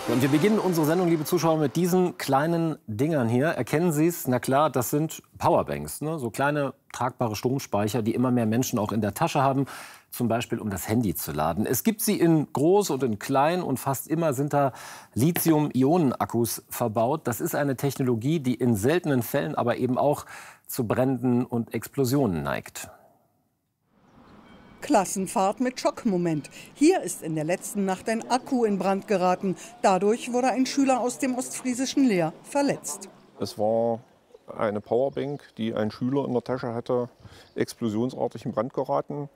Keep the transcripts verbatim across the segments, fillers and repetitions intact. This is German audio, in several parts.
Und wir beginnen unsere Sendung, liebe Zuschauer, mit diesen kleinen Dingern hier. Erkennen Sie es? Na klar, das sind Powerbanks, ne? So kleine tragbare Stromspeicher, die immer mehr Menschen auch in der Tasche haben, zum Beispiel um das Handy zu laden. Es gibt sie in groß und in klein und fast immer sind da Lithium-Ionen-Akkus verbaut. Das ist eine Technologie, die in seltenen Fällen aber eben auch zu Bränden und Explosionen neigt. Klassenfahrt mit Schockmoment. Hier ist in der letzten Nacht ein Akku in Brand geraten. Dadurch wurde ein Schüler aus dem ostfriesischen Leer verletzt. Es war eine Powerbank, die ein Schüler in der Tasche hatte, explosionsartig in Brand geraten.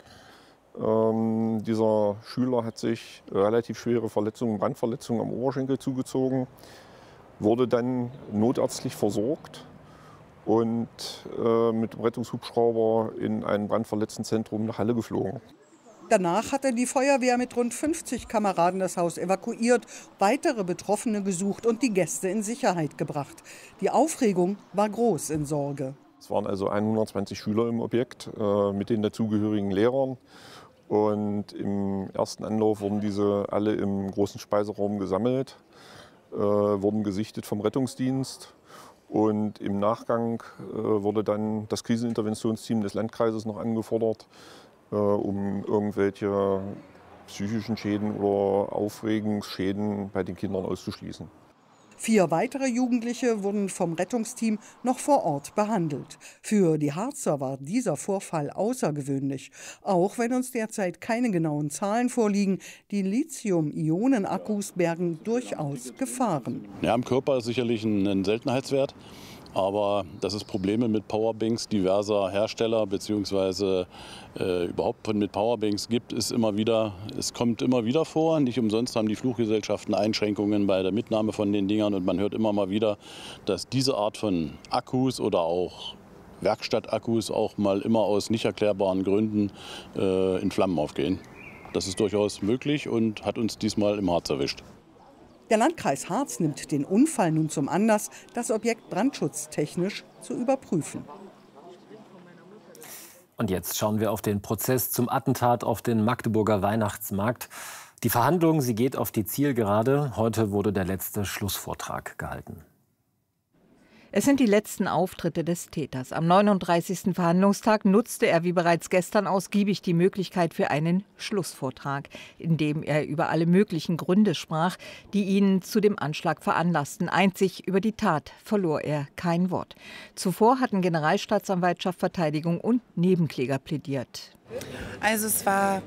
Ähm, dieser Schüler hat sich relativ schwere Verletzungen, Brandverletzungen am Oberschenkel zugezogen, wurde dann notärztlich versorgt und äh, mit dem Rettungshubschrauber in ein Brandverletztenzentrum nach Halle geflogen. Danach hatte die Feuerwehr mit rund fünfzig Kameraden das Haus evakuiert, weitere Betroffene gesucht und die Gäste in Sicherheit gebracht. Die Aufregung war groß in Sorge. Es waren also hundertzwanzig Schüler im Objekt äh, mit den dazugehörigen Lehrern. Und im ersten Anlauf wurden diese alle im großen Speiseraum gesammelt, äh, wurden gesichtet vom Rettungsdienst. Und im Nachgang äh, wurde dann das Kriseninterventionsteam des Landkreises noch angefordert, äh, um irgendwelche psychischen Schäden oder Aufregungsschäden bei den Kindern auszuschließen. Vier weitere Jugendliche wurden vom Rettungsteam noch vor Ort behandelt. Für die Harzer war dieser Vorfall außergewöhnlich. Auch wenn uns derzeit keine genauen Zahlen vorliegen, die Lithium-Ionen-Akkus bergen durchaus Gefahren. Ja, im Körper ist sicherlich ein, ein Seltenheitswert. Aber dass es Probleme mit Powerbanks diverser Hersteller bzw. Äh, überhaupt mit Powerbanks gibt, ist immer wieder, es kommt immer wieder vor. Nicht umsonst haben die Fluggesellschaften Einschränkungen bei der Mitnahme von den Dingern. Und man hört immer mal wieder, dass diese Art von Akkus oder auch Werkstattakkus auch mal immer aus nicht erklärbaren Gründen äh, in Flammen aufgehen. Das ist durchaus möglich und hat uns diesmal im Harz erwischt. Der Landkreis Harz nimmt den Unfall nun zum Anlass, das Objekt brandschutztechnisch zu überprüfen. Und jetzt schauen wir auf den Prozess zum Attentat auf den Magdeburger Weihnachtsmarkt. Die Verhandlung, sie geht auf die Zielgerade. Heute wurde der letzte Schlussvortrag gehalten. Es sind die letzten Auftritte des Täters. Am neununddreißigsten Verhandlungstag nutzte er wie bereits gestern ausgiebig die Möglichkeit für einen Schlussvortrag, in dem er über alle möglichen Gründe sprach, die ihn zu dem Anschlag veranlassten. Einzig über die Tat verlor er kein Wort. Zuvor hatten Generalstaatsanwaltschaft, Verteidigung und Nebenkläger plädiert. Also es war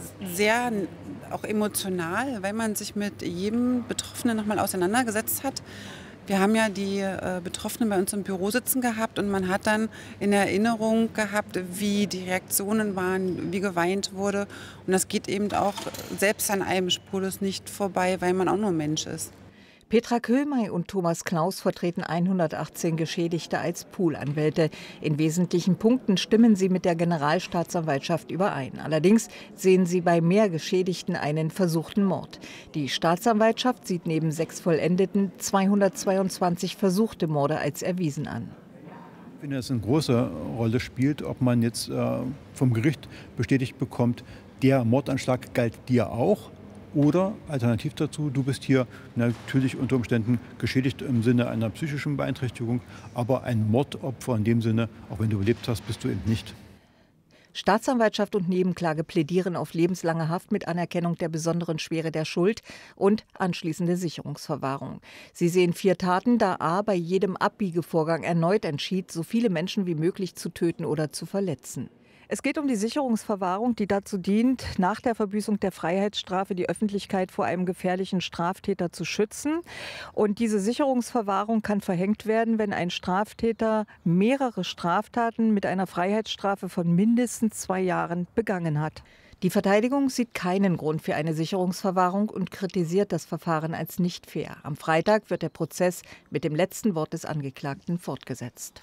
sehr auch emotional, weil man sich mit jedem Betroffenen noch mal auseinandergesetzt hat. Wir haben ja die äh, Betroffenen bei uns im Büro sitzen gehabt und man hat dann in Erinnerung gehabt, wie die Reaktionen waren, wie geweint wurde. Und das geht eben auch selbst an einem spurlos nicht vorbei, weil man auch nur Mensch ist. Petra Köhlmeier und Thomas Klaus vertreten hundertachtzehn Geschädigte als Poolanwälte. In wesentlichen Punkten stimmen sie mit der Generalstaatsanwaltschaft überein. Allerdings sehen sie bei mehr Geschädigten einen versuchten Mord. Die Staatsanwaltschaft sieht neben sechs vollendeten zweihundertzweiundzwanzig versuchte Morde als erwiesen an. Ich finde, dass es eine große Rolle spielt, ob man jetzt äh, vom Gericht bestätigt bekommt, der Mordanschlag galt dir auch. Oder alternativ dazu, du bist hier natürlich unter Umständen geschädigt im Sinne einer psychischen Beeinträchtigung, aber ein Mordopfer in dem Sinne, auch wenn du überlebt hast, bist du eben nicht. Staatsanwaltschaft und Nebenklage plädieren auf lebenslange Haft mit Anerkennung der besonderen Schwere der Schuld und anschließende Sicherungsverwahrung. Sie sehen vier Taten, da A bei jedem Abbiegevorgang erneut entschied, so viele Menschen wie möglich zu töten oder zu verletzen. Es geht um die Sicherungsverwahrung, die dazu dient, nach der Verbüßung der Freiheitsstrafe die Öffentlichkeit vor einem gefährlichen Straftäter zu schützen. Und diese Sicherungsverwahrung kann verhängt werden, wenn ein Straftäter mehrere Straftaten mit einer Freiheitsstrafe von mindestens zwei Jahren begangen hat. Die Verteidigung sieht keinen Grund für eine Sicherungsverwahrung und kritisiert das Verfahren als nicht fair. Am Freitag wird der Prozess mit dem letzten Wort des Angeklagten fortgesetzt.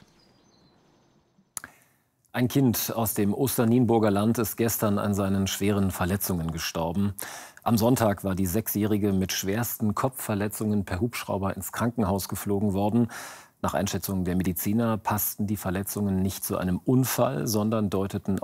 Ein Kind aus dem Osternienburger Land ist gestern an seinen schweren Verletzungen gestorben. Am Sonntag war die Sechsjährige mit schwersten Kopfverletzungen per Hubschrauber ins Krankenhaus geflogen worden. Nach Einschätzung der Mediziner passten die Verletzungen nicht zu einem Unfall, sondern deuteten